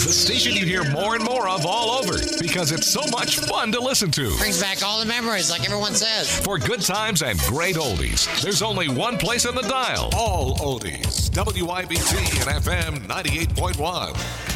The station you hear more and more of all over because it's so much fun to listen to. Brings back all the memories, like everyone says. For good times and great oldies, there's only one place on the dial. All oldies. WIBT and FM 98.1.